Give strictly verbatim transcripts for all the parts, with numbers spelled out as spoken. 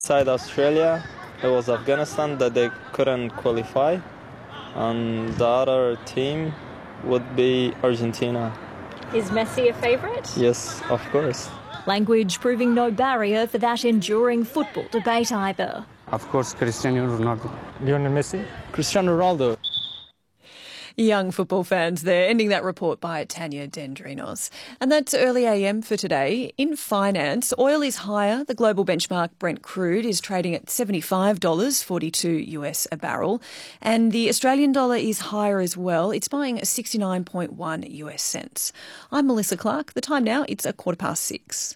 Side Australia, it was Afghanistan that they couldn't qualify, and the other team would be Argentina. Is Messi a favourite? Yes, of course. Language proving no barrier for that enduring football debate either. Of course, Cristiano Ronaldo. Lionel Messi. Cristiano Ronaldo. Young football fans there, ending that report by Tanya Dendrinos. And that's early A M for today. In finance, oil is higher. The global benchmark Brent crude is trading at seventy-five dollars forty-two US a barrel. And the Australian dollar is higher as well. It's buying sixty-nine point one US cents. I'm Melissa Clark. The time now, it's a quarter past six.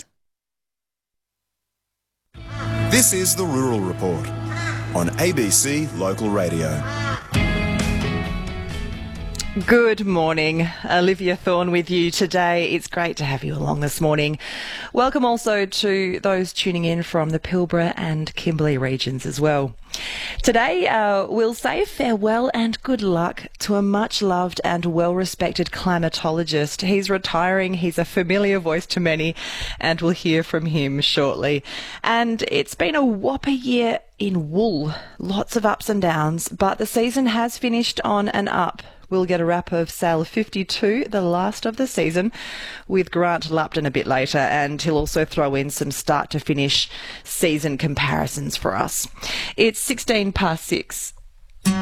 This is the Rural Report on A B C Local Radio. Good morning. Olivia Thorne with you today. It's great to have you along this morning. Welcome also to those tuning in from the Pilbara and Kimberley regions as well. Today, uh, we'll say farewell and good luck to a much-loved and well-respected climatologist. He's retiring. He's a familiar voice to many, and we'll hear from him shortly. And it's been a whopper year in wool. Lots of ups and downs, but the season has finished on an up. We'll get a wrap of Sale fifty-two, the last of the season, with Grant Lupton a bit later, and he'll also throw in some start-to-finish season comparisons for us. It's sixteen past six.